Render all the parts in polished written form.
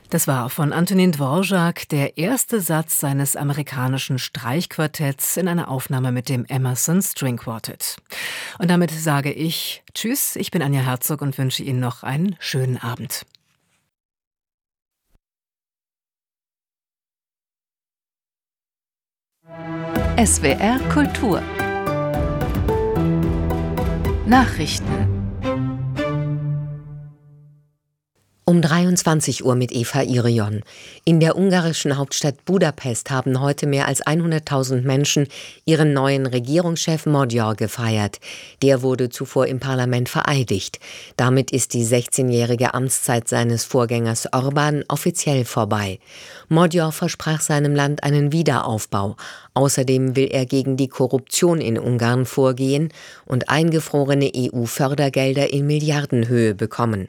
Das war von Antonin Dvorak der erste Satz seines amerikanischen Streichquartetts in einer Aufnahme mit dem Emerson String Quartet. Und damit sage ich Tschüss, ich bin Anja Herzog und wünsche Ihnen noch einen schönen Abend. SWR Kultur Nachrichten Um 23 Uhr mit Eva Irion. In der ungarischen Hauptstadt Budapest haben heute mehr als 100.000 Menschen ihren neuen Regierungschef Magyar gefeiert. Der wurde zuvor im Parlament vereidigt. Damit ist die 16-jährige Amtszeit seines Vorgängers Orbán offiziell vorbei. Magyar versprach seinem Land einen Wiederaufbau. Außerdem will er gegen die Korruption in Ungarn vorgehen und eingefrorene EU-Fördergelder in Milliardenhöhe bekommen.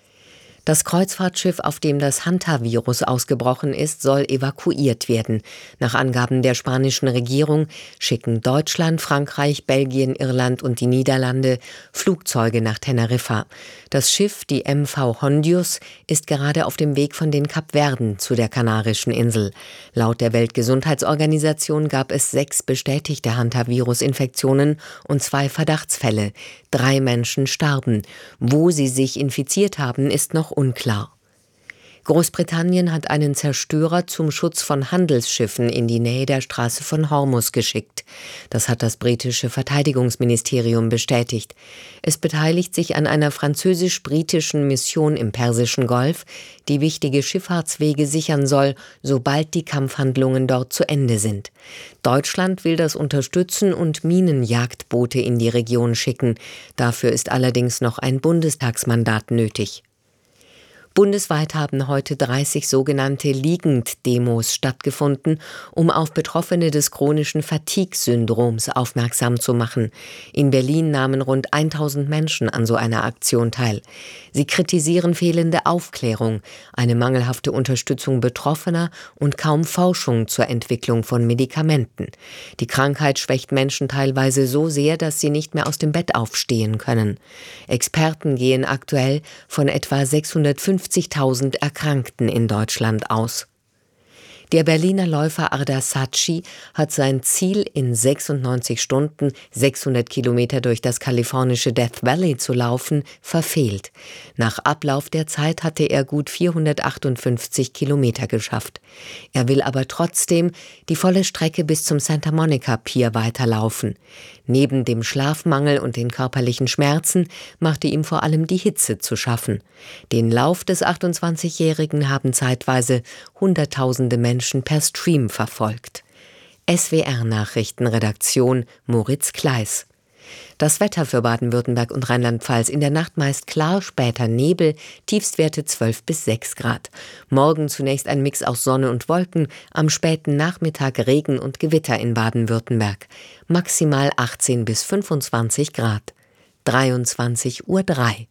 Das Kreuzfahrtschiff, auf dem das Hantavirus ausgebrochen ist, soll evakuiert werden. Nach Angaben der spanischen Regierung schicken Deutschland, Frankreich, Belgien, Irland und die Niederlande Flugzeuge nach Teneriffa. Das Schiff, die MV Hondius, ist gerade auf dem Weg von den Kapverden zu der kanarischen Insel. Laut der Weltgesundheitsorganisation gab es 6 bestätigte Hantavirus-Infektionen und 2 Verdachtsfälle. 3 Menschen starben. Wo sie sich infiziert haben, ist noch unklar. Großbritannien hat einen Zerstörer zum Schutz von Handelsschiffen in die Nähe der Straße von Hormuz geschickt. Das hat das britische Verteidigungsministerium bestätigt. Es beteiligt sich an einer französisch-britischen Mission im Persischen Golf, die wichtige Schifffahrtswege sichern soll, sobald die Kampfhandlungen dort zu Ende sind. Deutschland will das unterstützen und Minenjagdboote in die Region schicken. Dafür ist allerdings noch ein Bundestagsmandat nötig. Bundesweit haben heute 30 sogenannte Liegend-Demos stattgefunden, um auf Betroffene des chronischen Fatigue-Syndroms aufmerksam zu machen. In Berlin nahmen rund 1000 Menschen an so einer Aktion teil. Sie kritisieren fehlende Aufklärung, eine mangelhafte Unterstützung Betroffener und kaum Forschung zur Entwicklung von Medikamenten. Die Krankheit schwächt Menschen teilweise so sehr, dass sie nicht mehr aus dem Bett aufstehen können. Experten gehen aktuell von etwa 650.000 Erkrankten in Deutschland aus. Der Berliner Läufer Ardar Saatchi hat sein Ziel, in 96 Stunden 600 Kilometer durch das kalifornische Death Valley zu laufen, verfehlt. Nach Ablauf der Zeit hatte er gut 458 Kilometer geschafft. Er will aber trotzdem die volle Strecke bis zum Santa Monica Pier weiterlaufen. Neben dem Schlafmangel und den körperlichen Schmerzen machte ihm vor allem die Hitze zu schaffen. Den Lauf des 28-Jährigen haben zeitweise Hunderttausende Menschen per Stream verfolgt. SWR-Nachrichtenredaktion Moritz Kleis. Das Wetter für Baden-Württemberg und Rheinland-Pfalz: in der Nacht meist klar, später Nebel, Tiefstwerte 12 bis 6 Grad. Morgen zunächst ein Mix aus Sonne und Wolken, am späten Nachmittag Regen und Gewitter in Baden-Württemberg. Maximal 18 bis 25 Grad. 23:03 Uhr.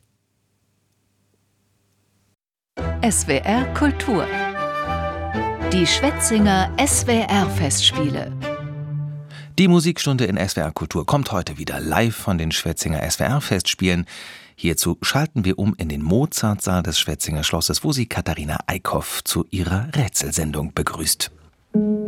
SWR Kultur Die Schwetzinger SWR-Festspiele. Die Musikstunde in SWR Kultur kommt heute wieder live von den Schwetzinger SWR-Festspielen. Hierzu schalten wir um in den Mozartsaal des Schwetzinger Schlosses, wo sie Katharina Eickhoff zu ihrer Rätselsendung begrüßt.